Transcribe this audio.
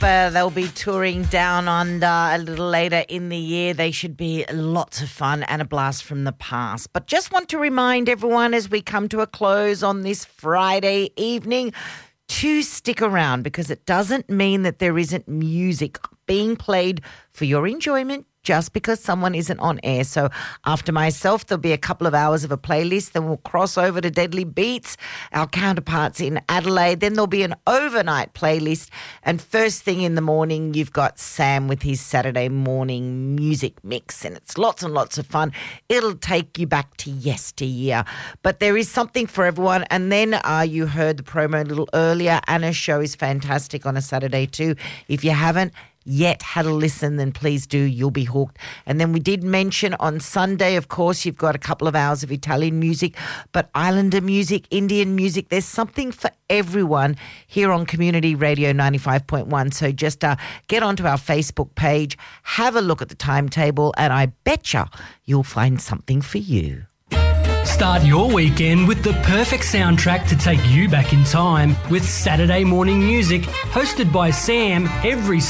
They'll be touring down under a little later in the year. They should be lots of fun and a blast from the past. But just want to remind everyone as we come to a close on this Friday evening to stick around, because it doesn't mean that there isn't music being played for your enjoyment just because someone isn't on air. So after myself, there'll be a couple of hours of a playlist. Then we'll cross over to Deadly Beats, our counterparts in Adelaide. Then there'll be an overnight playlist. And first thing in the morning, you've got Sam with his Saturday morning music mix. And it's lots and lots of fun. It'll take you back to yesteryear. But there is something for everyone. And then you heard the promo a little earlier. Anna's show is fantastic on a Saturday too. If you haven't yet had a listen, then please do. You'll be hooked. And then we did mention on Sunday, of course, you've got a couple of hours of Italian music, but Islander music, Indian music, there's something for everyone here on Community Radio 95.1. So just get onto our Facebook page, have a look at the timetable, and I betcha you'll find something for you. Start your weekend with the perfect soundtrack to take you back in time with Saturday morning music, hosted by Sam every